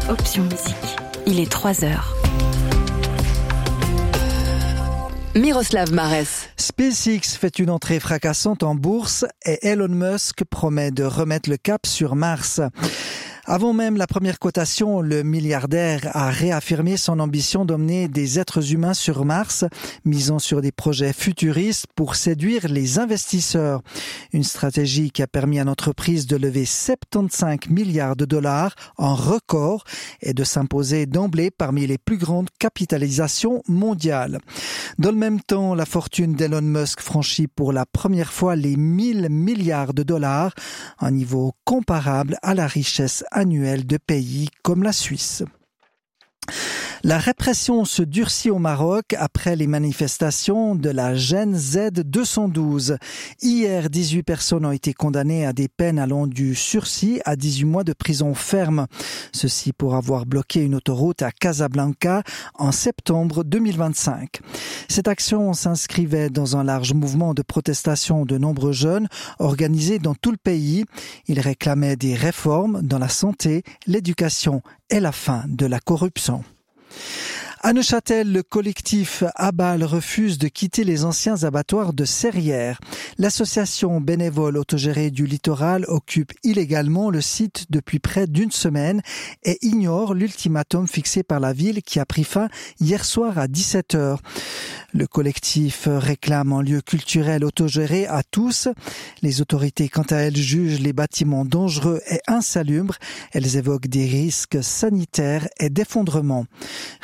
Option musique. Il est 3h. Miroslav Marès. SpaceX fait une entrée fracassante en bourse et Elon Musk promet de remettre le cap sur Mars. Avant même la première cotation, le milliardaire a réaffirmé son ambition d'emmener des êtres humains sur Mars, misant sur des projets futuristes pour séduire les investisseurs. Une stratégie qui a permis à l'entreprise de lever 75 milliards de dollars en record et de s'imposer d'emblée parmi les plus grandes capitalisations mondiales. Dans le même temps, la fortune d'Elon Musk franchit pour la première fois les 1000 milliards de dollars, un niveau comparable à la richesse annuelle de pays comme la Suisse. La répression se durcit au Maroc après les manifestations de la Gen Z 212. Hier, 18 personnes ont été condamnées à des peines allant du sursis à 18 mois de prison ferme. Ceci pour avoir bloqué une autoroute à Casablanca en septembre 2025. Cette action s'inscrivait dans un large mouvement de protestation de nombreux jeunes organisés dans tout le pays. Ils réclamaient des réformes dans la santé, l'éducation et la fin de la corruption. À Neuchâtel, le collectif Abal refuse de quitter les anciens abattoirs de Serrières. L'association bénévole autogérée du littoral occupe illégalement le site depuis près d'une semaine et ignore l'ultimatum fixé par la ville qui a pris fin hier soir à 17h. Le collectif réclame un lieu culturel autogéré à tous. Les autorités, quant à elles, jugent les bâtiments dangereux et insalubres. Elles évoquent des risques sanitaires et d'effondrement.